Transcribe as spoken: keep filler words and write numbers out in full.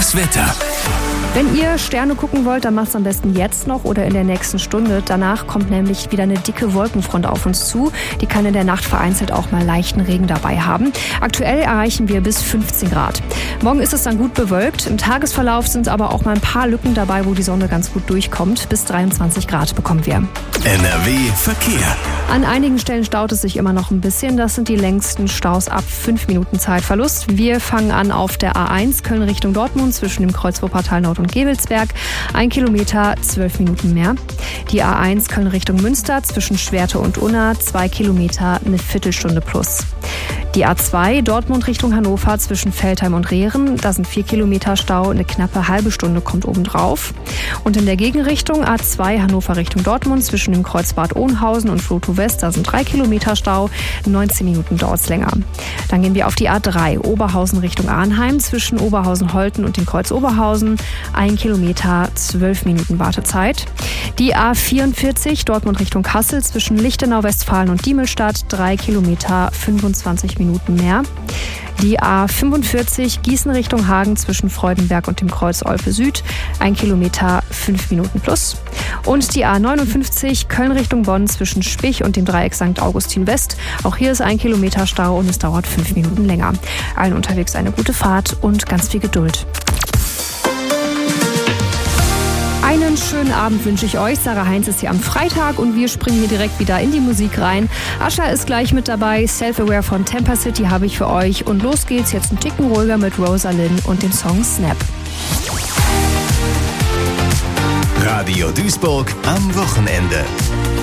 Das Wetter. Wenn ihr Sterne gucken wollt, dann macht es am besten jetzt noch oder in der nächsten Stunde. Danach kommt nämlich wieder eine dicke Wolkenfront auf uns zu. Die kann in der Nacht vereinzelt auch mal leichten Regen dabei haben. Aktuell erreichen wir bis fünfzehn Grad. Morgen ist es dann gut bewölkt. Im Tagesverlauf sind aber auch mal ein paar Lücken dabei, wo die Sonne ganz gut durchkommt. Bis dreiundzwanzig Grad bekommen wir. N R W Verkehr. An einigen Stellen staut es sich immer noch ein bisschen. Das sind die längsten Staus ab fünf Minuten Zeitverlust. Wir fangen an auf der A eins Köln Richtung Dortmund zwischen dem Kreuz Wuppertal Nord und Gevelsberg. Ein Kilometer, zwölf Minuten mehr. Die A eins Köln Richtung Münster zwischen Schwerte und Unna. Zwei Kilometer, eine Viertelstunde plus. Die A zwei Dortmund Richtung Hannover zwischen Veltheim und Rehren. Da sind vier Kilometer Stau, eine knappe halbe Stunde kommt obendrauf. Und in der Gegenrichtung A zwei Hannover Richtung Dortmund zwischen dem Kreuz Bad Oeynhausen und Flotow West. Da sind drei Kilometer Stau, neunzehn Minuten dauert es länger. Dann gehen wir auf die A drei Oberhausen Richtung Arnheim zwischen Oberhausen-Holten und dem Kreuz Oberhausen. Ein Kilometer, zwölf Minuten Wartezeit. Die A vierundvierzig Dortmund Richtung Kassel zwischen Lichtenau, Westfalen und Diemelstadt. Drei Kilometer, fünfundzwanzig Minuten mehr. Die A fünfundvierzig Gießen Richtung Hagen zwischen Freudenberg und dem Kreuz Olpe Süd. Ein Kilometer, fünf Minuten plus. Und die A neunundfünfzig Köln Richtung Bonn zwischen Spich und dem Dreieck Sankt Augustin West. Auch hier ist ein Kilometer Stau und es dauert fünf Minuten länger. Allen unterwegs eine gute Fahrt und ganz viel Geduld. Einen schönen Abend wünsche ich euch. Sarah Heinz ist hier am Freitag und wir springen hier direkt wieder in die Musik rein. Ascha ist gleich mit dabei. Self-Aware von Tampa City habe ich für euch. Und los geht's jetzt einen Ticken ruhiger mit Rosalind und dem Song Snap. Radio Duisburg am Wochenende.